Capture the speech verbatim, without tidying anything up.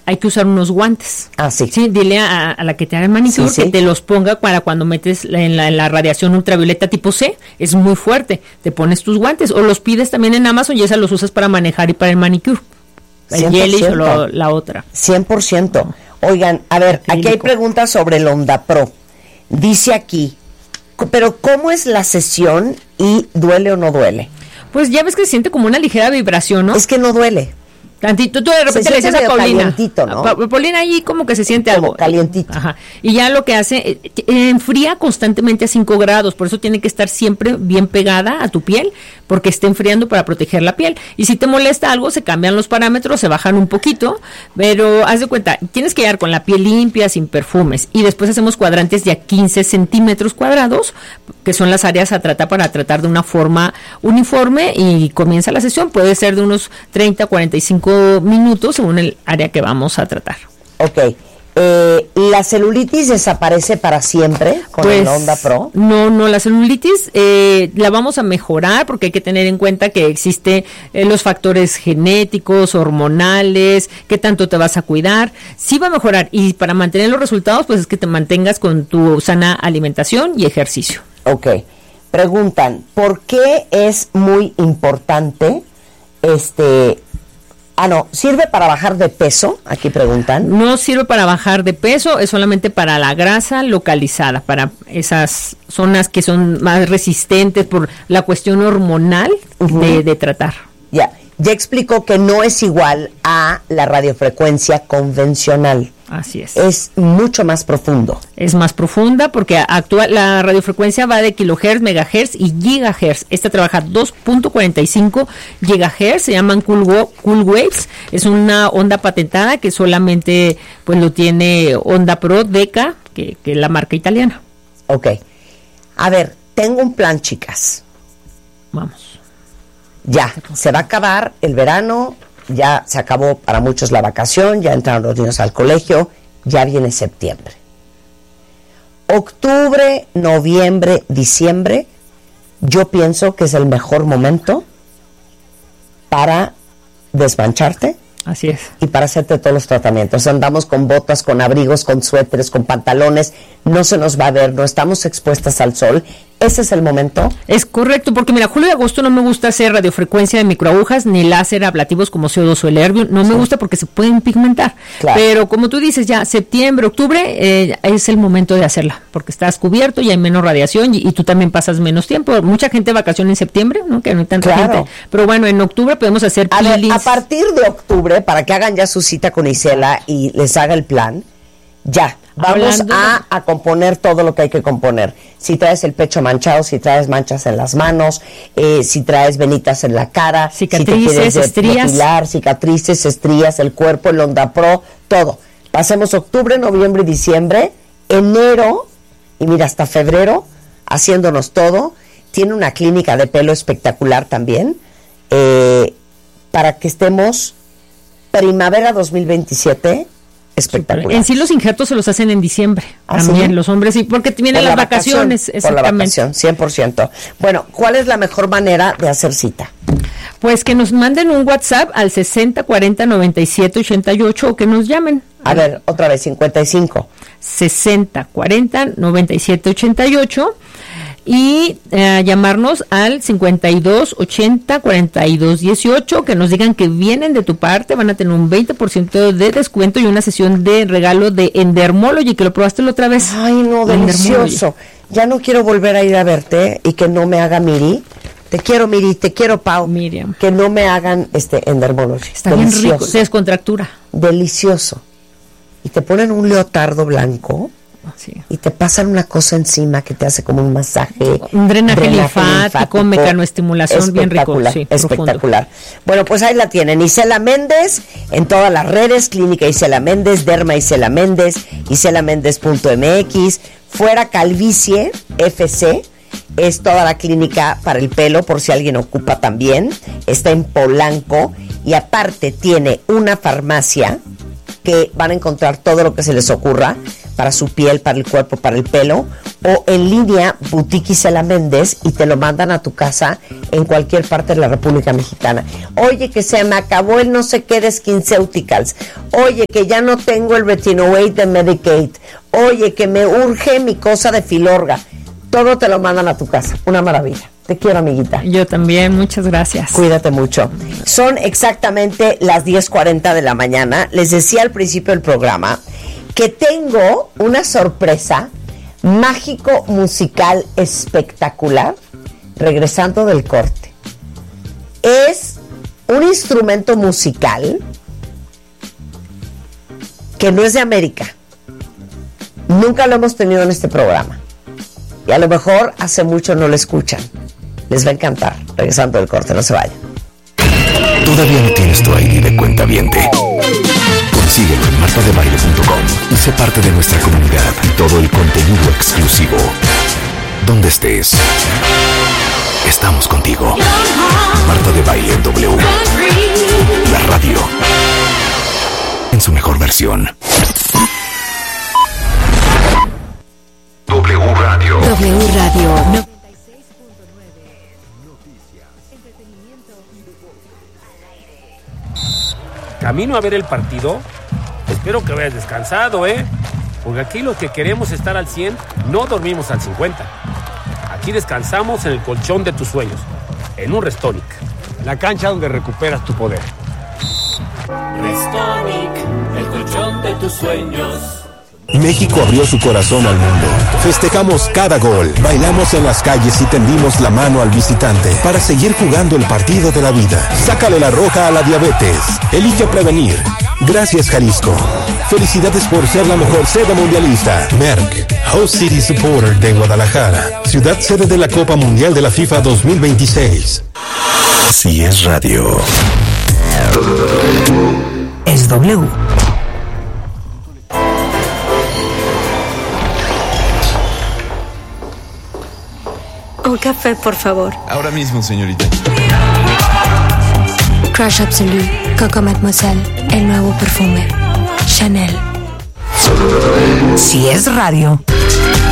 hay que usar unos guantes. Ah, sí. Sí, dile a, a la que te haga el manicure sí, que sí. te los ponga para cuando metes en la, en la radiación ultravioleta tipo C, es muy fuerte, te pones tus guantes, o los pides también en Amazon y esas los usas para manejar y para el manicure. El gelish o lo, la otra. cien por ciento. Oigan, a ver, aquí hay preguntas sobre el OndaPro. Dice aquí, pero ¿cómo es la sesión y duele o no duele? Pues ya ves que se siente como una ligera vibración, ¿no? Es que no duele. Tantito, tú de repente Se le dices a siente medio Paulina, calientito, ¿no? Pa- Paulina ahí como que se siente Como algo calientito. Ajá. Y ya lo que hace, eh, eh, enfría constantemente a cinco grados, por eso tiene que estar siempre bien pegada a tu piel, porque está enfriando para proteger la piel. Y si te molesta algo, se cambian los parámetros, se bajan un poquito, pero haz de cuenta, tienes que llegar con la piel limpia, sin perfumes, y después hacemos cuadrantes de a quince centímetros cuadrados, que son las áreas a tratar para tratar de una forma uniforme, y comienza la sesión, puede ser de unos treinta a cuarenta y cinco minutos, según el área que vamos a tratar. Ok. Eh, ¿La celulitis desaparece para siempre con Pues, el OndaPro? No, no, la celulitis eh, la vamos a mejorar porque hay que tener en cuenta que existe eh, los factores genéticos, hormonales, qué tanto te vas a cuidar. Sí va a mejorar, y para mantener los resultados, pues es que te mantengas con tu sana alimentación y ejercicio. Ok. Preguntan, ¿por qué es muy importante este... Ah, no, ¿sirve para bajar de peso? Aquí preguntan. No sirve para bajar de peso, es solamente para la grasa localizada, para esas zonas que son más resistentes por la cuestión hormonal uh-huh. de, de tratar. Ya, ya explicó que no es igual a la radiofrecuencia convencional. Así es. Es mucho más profundo. Es más profunda porque actúa, la radiofrecuencia va de kilohertz, megahertz y gigahertz. Esta trabaja dos punto cuarenta y cinco gigahertz, se llaman cool, wo- cool waves. Es una onda patentada que solamente pues lo tiene OndaPro Deca, que, que es la marca italiana. Ok. A ver, tengo un plan, chicas. Vamos. Ya, se va a acabar el verano. Ya se acabó para muchos la vacación, ya entraron los niños al colegio, ya viene septiembre. Octubre, noviembre, diciembre, yo pienso que es el mejor momento para desmancharte. Así es. Y para hacerte todos los tratamientos. Andamos con botas, con abrigos, con suéteres, con pantalones, no se nos va a ver, no estamos expuestas al sol. Ese es el momento. Es correcto, porque mira, julio y agosto no me gusta hacer radiofrecuencia de microagujas ni láser ablativos como C O dos o el Erbium, no sí. me gusta porque se pueden pigmentar. Claro. Pero como tú dices, ya septiembre, octubre eh, es el momento de hacerla, porque estás cubierto y hay menos radiación y, y tú también pasas menos tiempo. Mucha gente vacaciona en septiembre, ¿no? Que no hay tanta claro. gente. Pero bueno, en octubre podemos hacer a peelings. ver, a partir de octubre, para que hagan ya su cita con Isela y les haga el plan, ya. Vamos a, a componer todo lo que hay que componer. Si traes el pecho manchado, si traes manchas en las manos, eh, si traes venitas en la cara, cicatrices, si te quieres estrías, depilar, cicatrices, estrías, el cuerpo, el OndaPro, todo. Pasemos octubre, noviembre y diciembre, enero, y mira, hasta febrero, haciéndonos todo. Tiene una clínica de pelo espectacular también, eh, para que estemos primavera dos mil veintisiete. Espectacular. En sí los injertos se los hacen en diciembre, ¿Ah, también sí? Los hombres sí, porque vienen las vacaciones, exactamente. Por la vacación, cien por ciento. Bueno, ¿cuál es la mejor manera de hacer cita? Pues que nos manden un WhatsApp al sesenta cuarenta noventa y siete ochenta y ocho o que nos llamen. A ver, otra vez, cincuenta y cinco. sesenta cuarenta noventa y siete ochenta y ocho y eh, llamarnos al cincuenta y dos ochenta cuarenta y dos dieciocho, que nos digan que vienen de tu parte, van a tener un veinte por ciento de descuento y una sesión de regalo de Endermology, que lo probaste la otra vez. Ay, no, delicioso. Ya no quiero volver a ir a verte y que no me haga Miri. Te quiero, Miri, te quiero, Pau. Miriam. Que no me hagan este Endermology. Está delicioso. Bien rico, se descontractura. Delicioso. Y te ponen un leotardo blanco. Sí. Y te pasan una cosa encima que te hace como un masaje, un drenaje, drenaje linfático, linfático, mecanoestimulación bien rico, sí, espectacular. Profundo. Bueno, pues ahí la tienen, Isela Méndez en todas las redes, Clínica Isela Méndez, Derma Isela Méndez, isela méndez punto m x, Fuera Calvicie F C, es toda la clínica para el pelo, por si alguien ocupa también, está en Polanco y aparte tiene una farmacia que van a encontrar todo lo que se les ocurra, para su piel, para el cuerpo, para el pelo, o en línea, Boutique Isela Méndez, y te lo mandan a tu casa en cualquier parte de la República Mexicana. Oye, que se me acabó el no sé qué de SkinCeuticals. Oye, que ya no tengo el Retinowate de Medicaid. Oye, que me urge mi cosa de Filorga. Todo te lo mandan a tu casa. Una maravilla. Te quiero, amiguita. Yo también, muchas gracias. Cuídate mucho. Son exactamente las diez cuarenta de la mañana. Les decía al principio del programa que tengo una sorpresa mágico musical espectacular regresando del corte. Es un instrumento musical que no es de América. Nunca lo hemos tenido en este programa. Y a lo mejor hace mucho no lo escuchan. Les va a encantar. Regresando del corte, no se vayan. ¿Todavía no tienes tu I D de cuentaviente? Consíguelo en marta de baile punto com y sé parte de nuestra comunidad. Todo el contenido exclusivo. Donde estés, estamos contigo. Marta de Baile en W. La radio en su mejor versión. W Radio. W Radio. No. Camino a ver el partido. Espero que hayas descansado, ¿eh? Porque aquí los que queremos estar al cien no dormimos al cincuenta. Aquí descansamos en el colchón de tus sueños, en un Restonic, la cancha donde recuperas tu poder. Restonic, el colchón de tus sueños. México abrió su corazón al mundo. Festejamos cada gol, bailamos en las calles y tendimos la mano al visitante para seguir jugando el partido de la vida. Sácale la roja a la diabetes. Elige prevenir. Gracias, Jalisco. Felicidades por ser la mejor sede mundialista. Merck, Host City Supporter de Guadalajara, ciudad sede de la Copa Mundial de la FIFA dos mil veintiséis. Si es radio, Es W. Un café, por favor. Ahora mismo, señorita. Crush Absolute, Coco Mademoiselle, el nuevo perfume. Chanel. Si es radio.